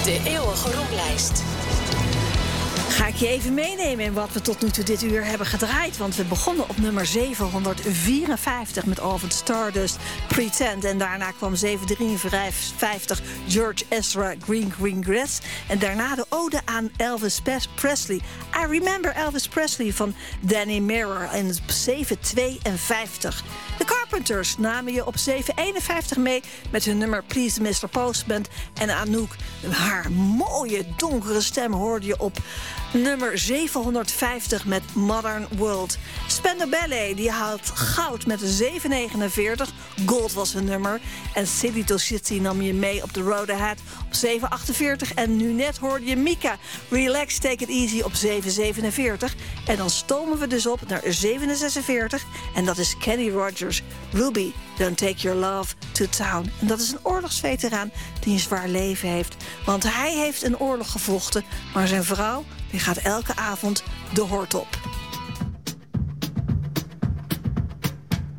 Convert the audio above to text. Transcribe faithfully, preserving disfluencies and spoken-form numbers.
De eeuwige roemlijst. Ga ik je even meenemen in wat we tot nu toe dit uur hebben gedraaid. Want we begonnen op nummer zevenhonderdvierenvijftig met Alvin Stardust, Pretend. En daarna kwam zevenhonderddrieënvijftig George Ezra, Green Green Grass. En daarna de ode aan Elvis Presley. I Remember Elvis Presley van Danny Mirror in zevenhonderdtweeënvijftig. De Carpenters namen je op zevenhonderdeenenvijftig mee met hun nummer Please mister Postman. En Anouk, haar mooie donkere stem hoorde je op nummer zevenhonderdvijftig met Modern World. Spandau Ballet die haalt goud met zevenhonderdnegenenveertig. Gold was hun nummer. En City to City nam je mee op The Road Ahead op zevenhonderdachtenveertig. En nu net hoorde je Mika, Relax, Take It Easy op zevenhonderdzevenenveertig. En dan stomen we dus op naar zevenhonderdzesenveertig. En dat is Kenny Rogers, Ruby, Don't Take Your Love to Town. En dat is een oorlogsveteraan die een zwaar leven heeft. Want hij heeft een oorlog gevochten, maar zijn vrouw die gaat elke avond de hort op.